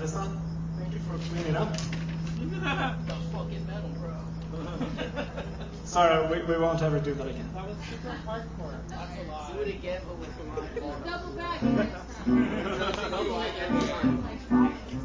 Vanessa. Thank you for cleaning up. That was fucking metal, bro. Sorry, we won't ever do that again. That was super hardcore. That's a lie. Do it again, but with the line. Double back next time. Double back every time.